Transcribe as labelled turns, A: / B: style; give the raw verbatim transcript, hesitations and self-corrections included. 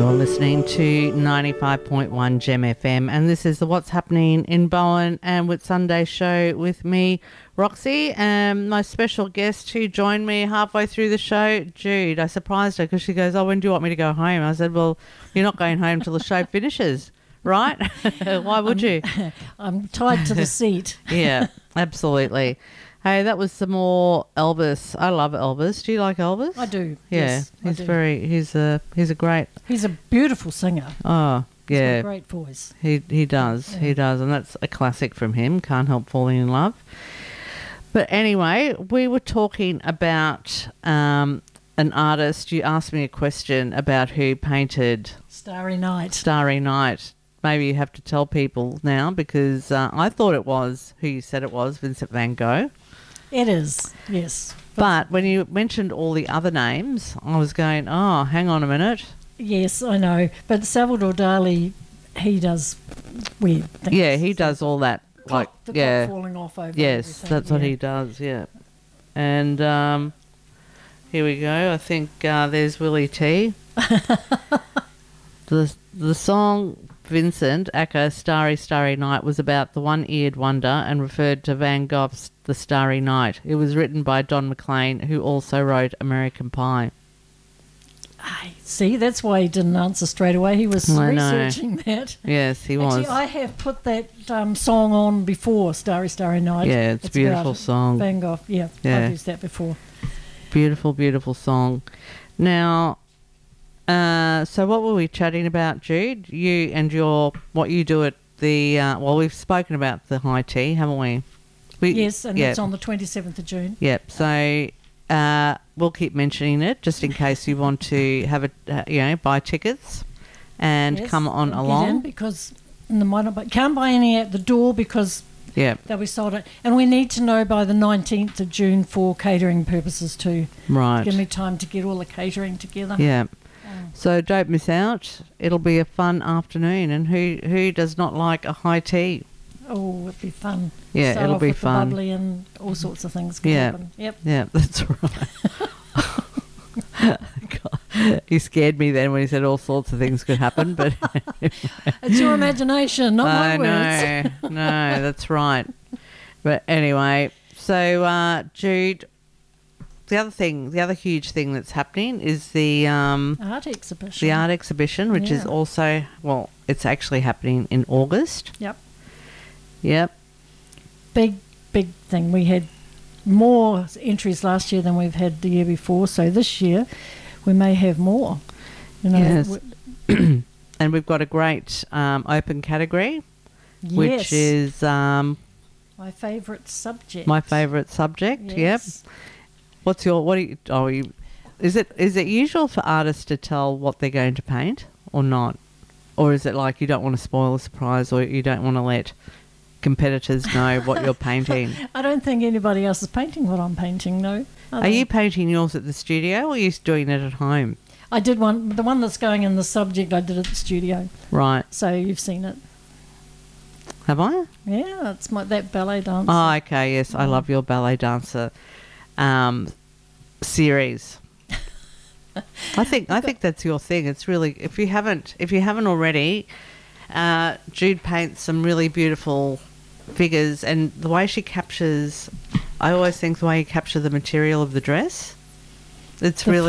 A: You're listening to ninety-five point one Gem F M, and this is the What's Happening in Bowen and Whitsunday show with me, Roxy, and my special guest who joined me halfway through the show, Jude. I surprised her because she goes, oh, when do you want me to go home? I said, well, you're not going home till the show finishes, right? Why would
B: I'm,
A: you?
B: I'm tied to the seat.
A: Yeah, absolutely. Hey, that was some more Elvis. I love Elvis. Do you like Elvis?
B: I do.
A: Yeah,
B: yes,
A: he's
B: I do.
A: very. He's a. He's a great.
B: He's a beautiful singer.
A: Oh,
B: He's got
A: yeah.
B: a great voice.
A: He he does.
B: Yeah.
A: He does, and that's a classic from him. Can't Help Falling in Love. But anyway, we were talking about um, an artist. You asked me a question about who painted
B: Starry Night.
A: Starry Night. Maybe you have to tell people now because uh, I thought it was who you said it was, Vincent van Gogh.
B: It is, yes.
A: But when you mentioned all the other names, I was going, oh, hang on a minute.
B: Yes, I know. But Salvador Dali, he does weird things.
A: Yeah, he does all that. Like,
B: Clock- the
A: yeah.
B: clock falling off over
A: Yes,
B: everything,
A: that's what
B: yeah.
A: he does, yeah. And um, here we go. I think uh, there's Willie T. the The song Vincent, aka Starry, Starry Night, was about the one-eared wonder and referred to Van Gogh's The Starry Night. It was written by Don McLean, who also wrote American Pie.
B: Ay, see, that's why he didn't answer straight away. He was
A: I know.
B: researching that.
A: Yes, he was.
B: Actually, I have put that um, song on before, Starry, Starry Night.
A: Yeah, it's a beautiful
B: about
A: song.
B: Van Gogh, yeah,
A: Yeah.
B: I've used that before.
A: Beautiful, beautiful song. Now, uh, so what were we chatting about, Jude? You and your, what you do at the, uh, well, we've spoken about the high tea, haven't we? we
B: Yes, and
A: yeah.
B: it's on the twenty-seventh of June.
A: Yep. So uh, we'll keep mentioning it just in case you want to have a, uh, you know, buy tickets and
B: Yes,
A: come on
B: get in
A: along.
B: because in the minor, but can't buy any at the door because
A: Yeah.
B: they'll be sold out. And we need to know by the nineteenth of June for catering purposes too.
A: Right.
B: Give me time to get all the catering together.
A: Yeah.
B: Um,
A: So don't miss out. It'll be a fun afternoon, and who who does not like a high tea?
B: oh, it'd be fun.
A: Yeah,
B: Start
A: it'll
B: off
A: be
B: with
A: fun.
B: The bubbly and all sorts of things can
A: Yeah.
B: happen. Yep.
A: Yeah, that's right. God, he scared me then when he said all sorts of things could happen, but
B: It's your imagination, not my
A: I
B: words.
A: know, no, that's right. But anyway, so uh, Jude, the other thing, the other huge thing that's happening is the um,
B: Art exhibition.
A: the art exhibition, which is
B: Yeah.
A: also, well, it's actually happening in August.
B: Yep.
A: Yep.
B: Big, big thing. We had more entries last year than we've had the year before, so this year we may have more. You know,
A: Yes.
B: w-
A: And we've got a great um, open category, which
B: yes,
A: is um,
B: my favourite subject.
A: my favourite subject. Yep.
B: Yes.
A: What's your what? Are you, oh, you, is it is it usual for artists to tell what they're going to paint or not, or is it like you don't want to spoil a surprise or you don't want to let competitors know what you're painting?
B: I don't think anybody else is painting what I'm painting. No. I
A: Are you
B: don't.
A: painting yours at the studio or are you doing it at home?
B: I did one. The one that's going in the subject, I did at the studio.
A: Right.
B: So you've seen it.
A: Have I?
B: Yeah, it's my that ballet dance.
A: Oh, okay. Yes, I love your ballet dancer um, series. I think I think that's your thing. It's really, if you haven't if you haven't already, uh, Jude paints some really beautiful figures, and the way she captures, I always think the way you capture the material of the dress, it's
B: The
A: really